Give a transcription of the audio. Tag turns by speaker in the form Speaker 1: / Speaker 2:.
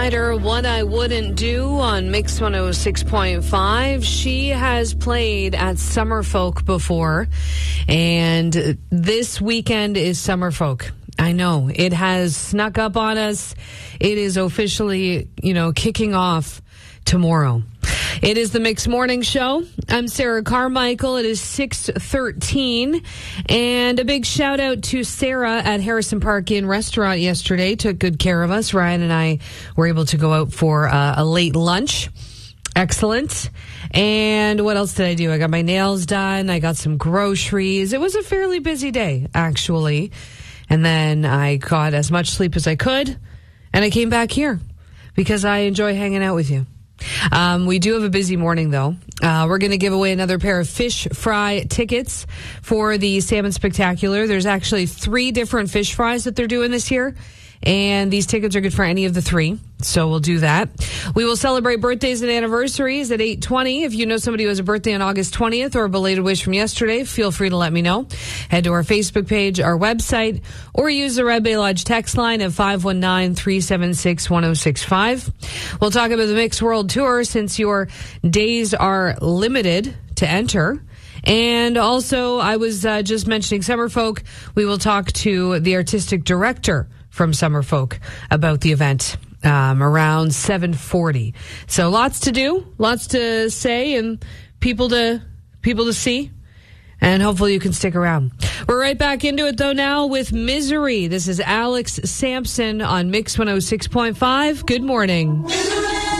Speaker 1: Snyder, What I Wouldn't Do on Mix 106.5. She has played at Summerfolk before, and this weekend is Summerfolk. I know, it has snuck up on us. It is officially, kicking off tomorrow. It is the Mix Morning Show. I'm Sarah Carmichael. It is 6:13. And a big shout out to Sarah at Harrison Park Inn Restaurant yesterday. Took good care of us. Ryan and I were able to go out for a late lunch. Excellent. And what else did I do? I got my nails done. I got some groceries. It was a fairly busy day, actually. And then I got as much sleep as I could. And I came back here because I enjoy hanging out with you. We do have a busy morning, though. We're going to give away another pair of fish fry tickets for the Salmon Spectacular. There's actually 3 different fish fries that they're doing this year, and these tickets are good for any of the 3, so we'll do that. We will celebrate birthdays and anniversaries at 8:20. If you know somebody who has a birthday on August 20th or a belated wish from yesterday, feel free to let me know. Head to our Facebook page, our website, or use the Red Bay Lodge text line at 519-376-1065. We'll talk about the Mix World Tour since your days are limited to enter. And also, I was just mentioning Summerfolk. We will talk to the artistic director from Summerfolk about the event around 7:40. So lots to do, lots to say, and people to see. And hopefully you can stick around. We're right back into it, though, now with Misery. This is Alex Sampson on Mix 106.5. Good morning.